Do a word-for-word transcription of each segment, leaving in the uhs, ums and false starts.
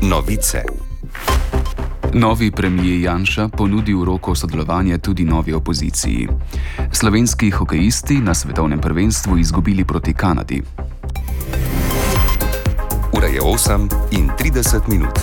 Novice. Novi premijer Janša ponudil roko sodelovanja tudi novi opoziciji. Slovenski hokejisti na svetovnem prvenstvu izgubili proti Kanadi. Ura je osem in trideset minut.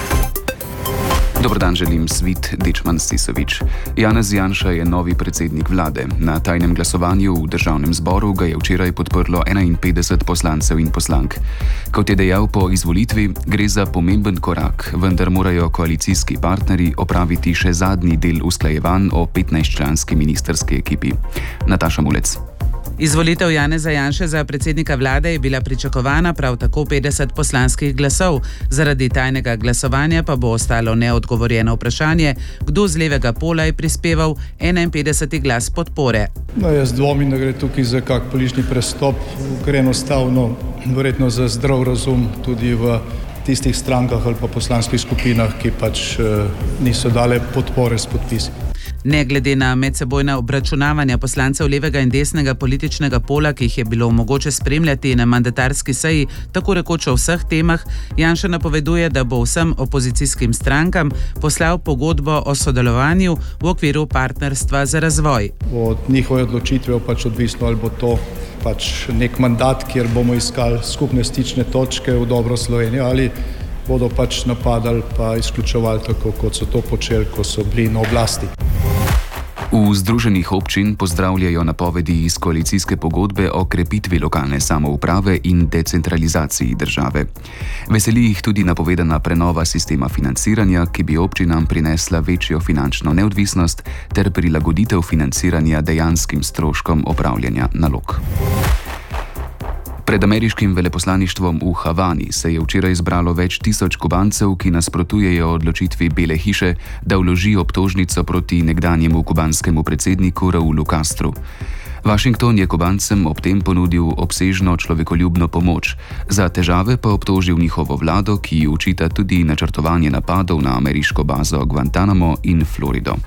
Dober dan želim, Svit Dečman Stisovič. Janez Janša je novi predsednik vlade. Na tajnem glasovanju v državnem zboru ga je včeraj podprlo enainpetdeset poslancev in poslank. Kot je dejal po izvolitvi, gre za pomemben korak, vendar morajo koalicijski partnerji opraviti še zadnji del usklajevanj o petnajstčlanski ministrski ekipi. Nataša Mulec. Izvolitev Janeza Janše za predsednika vlade je bila pričakovana, prav tako petdeset poslanskih glasov. Zaradi tajnega glasovanja pa bo ostalo neodgovorjeno vprašanje, kdo z levega pola je prispeval enainpetdeseti glas podpore. No, jaz dvomim, da gre tukaj za kak politični prestop, gre enostavno verjetno za zdrav razum tudi v tistih strankah ali pa poslanskih skupinah, ki pač eh, niso dale podpore s podpisi. Ne glede na medsebojna obračunavanja poslancev levega in desnega političnega pola, ki jih je bilo mogoče spremljati na mandatarski seji, tako rekoč o vseh temah, Janša napoveduje, da bo vsem opozicijskim strankam poslal pogodbo o sodelovanju v okviru partnerstva za razvoj. Od njihove odločitve pač odvisno, ali bo to pač nek mandat, kjer bomo iskali skupne stične točke v dobro Slovenijo, ali bodo pač napadali pa izključevali tako, kot so to počeli, ko so bili na oblasti. V Združenih občin pozdravljajo napovedi iz koalicijske pogodbe o krepitvi lokalne samouprave in decentralizaciji države. Veseli jih tudi napovedana prenova sistema financiranja, ki bi občinam prinesla večjo finančno neodvisnost ter prilagoditev financiranja dejanskim stroškom opravljanja nalog. Pred ameriškim veleposlaništvom v Havani se je včeraj zbralo več tisoč Kubancev, ki nasprotujejo odločitvi Bele hiše, da vloži obtožnico proti nekdanjemu kubanskemu predsedniku Raulu Castru. Washington je Kubancem ob tem ponudil obsežno človekoljubno pomoč, za težave pa obtožil njihovo vlado, ki ji očita tudi načrtovanje napadov na ameriško bazo Guantanamo in Florido.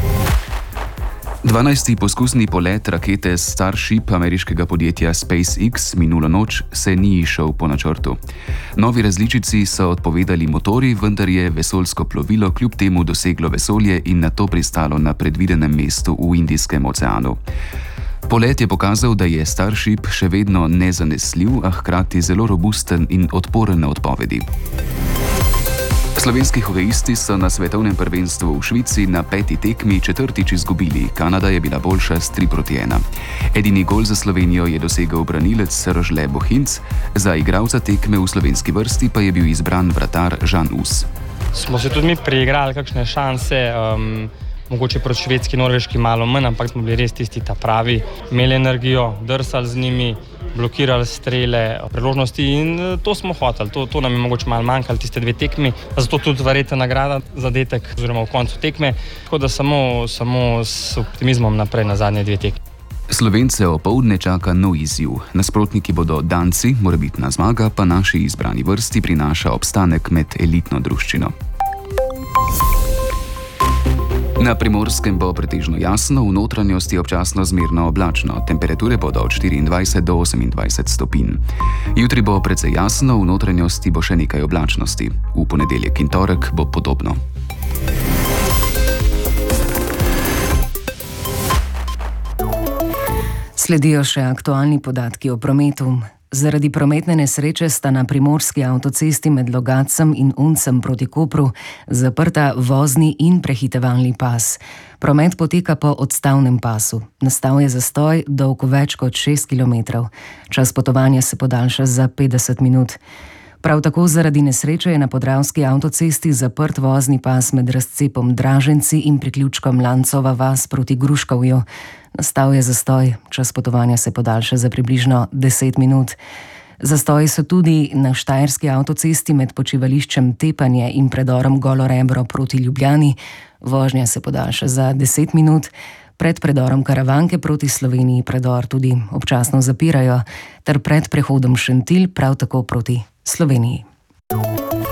dvanajsti poskusni polet rakete Starship ameriškega podjetja SpaceX minulo noč se ni izšel po načrtu. Novi različici so odpovedali motorji, vendar je vesoljsko plovilo kljub temu doseglo vesolje in nato pristalo na predvidenem mestu v Indijskem oceanu. Polet je pokazal, da je Starship še vedno nezanesljiv, a hkrati zelo robusten in odporen na odpovedi. Slovenski hokejisti so na svetovnem prvenstvu v Švici na peti tekmi četrtič izgubili. Kanada je bila boljša s tri proti ena. Edini gol za Slovenijo je dosegel branilec Rožle Bohinc, za igralca tekme v slovenski vrsti pa je bil izbran vratar Žan Us. Smo se tudi mi preigrali kakšne šanse, um, mogoče proti Švedski, Norveški malo manj, ampak smo bili res tisti ta pravi, imeli energijo, drsali z njimi, blokirali strele, priložnosti in to smo hoteli. To, to nam je mogoče malo manjkalo, tiste dve tekmi, zato tudi verjetna nagrada za detek oziroma v koncu tekme, tako da samo, samo s optimizmom naprej na zadnje dve tekme. Slovence opoldne čaka nov izziv. Nasprotniki bodo Danci, morebitna zmaga pa naši izbrani vrsti prinaša obstanek med elitno druščino. Na Primorskem bo pretežno jasno, v notranjosti občasno zmerno oblačno. Temperature bodo od štiriindvajset do osemindvajset stopinj. Jutri bo precej jasno, v notranjosti bo še nekaj oblačnosti. V ponedeljek in torek bo podobno. Sledijo še aktualni podatki o prometu. Zaradi prometne nesreče sta na primorski avtocesti med Logatcem in Uncem proti Kopru zaprta vozni in prehitevalni pas. Promet poteka po odstavnem pasu. Nastal je zastoj dolg več kot šest kilometrov. Čas potovanja se podaljša za petdeset minut. Prav tako zaradi nesreče je na podravski avtocesti zaprt vozni pas med razcepom Draženci in priključkom Lancova vas proti Gruškovju. Nastal je zastoj, čas potovanja se podaljša za približno deset minut. Zastoji so tudi na štajerski avtocesti med počivališčem Tepanje in predorom Golo Rebro proti Ljubljani. Vožnja se podaljša za deset minut. Pred predorom Karavanke proti Sloveniji predor tudi občasno zapirajo, ter pred prehodom Šentilj prav tako proti Sloveniji.